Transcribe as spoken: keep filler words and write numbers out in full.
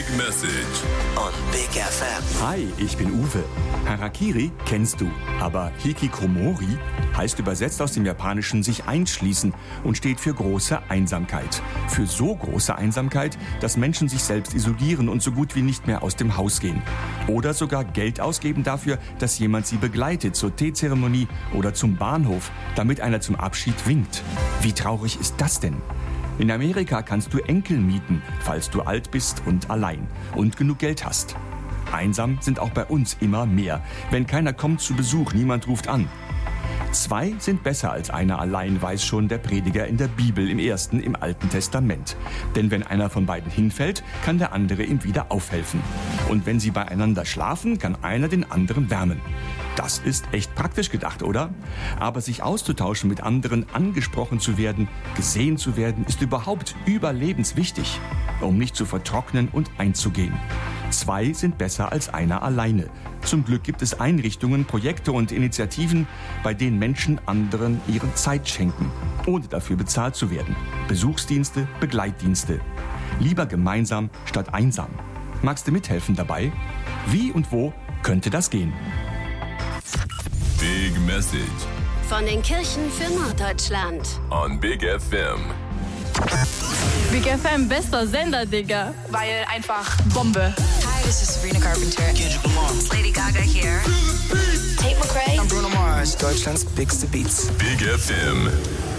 Message on Big F M. Hi, ich bin Uwe. Harakiri kennst du, aber Hikikomori heißt übersetzt aus dem Japanischen sich einschließen und steht für große Einsamkeit. Für so große Einsamkeit, dass Menschen sich selbst isolieren und so gut wie nicht mehr aus dem Haus gehen. Oder sogar Geld ausgeben dafür, dass jemand sie begleitet zur Teezeremonie oder zum Bahnhof, damit einer zum Abschied winkt. Wie traurig ist das denn? In Amerika kannst du Enkel mieten, falls du alt bist und allein und genug Geld hast. Einsam sind auch bei uns immer mehr. Wenn keiner kommt zu Besuch, niemand ruft an. Zwei sind besser als einer allein, weiß schon der Prediger in der Bibel im Ersten, im Alten Testament. Denn wenn einer von beiden hinfällt, kann der andere ihm wieder aufhelfen. Und wenn sie beieinander schlafen, kann einer den anderen wärmen. Das ist echt praktisch gedacht, oder? Aber sich auszutauschen mit anderen, angesprochen zu werden, gesehen zu werden, ist überhaupt überlebenswichtig, um nicht zu vertrocknen und einzugehen. Zwei sind besser als einer alleine. Zum Glück gibt es Einrichtungen, Projekte und Initiativen, bei denen Menschen anderen ihre Zeit schenken, ohne dafür bezahlt zu werden. Besuchsdienste, Begleitdienste. Lieber gemeinsam statt einsam. Magst du mithelfen dabei? Wie und wo könnte das gehen? Big Message von den Kirchen für Norddeutschland on Big F M. Big F M, bester Sender, Digga. Weil einfach Bombe. Hi, this is Sabrina Carpenter. Kendrick Lamar. It's Lady Gaga here. Tate McRae I'm Bruno Mars. Deutschlands biggeste Beats. Big F M.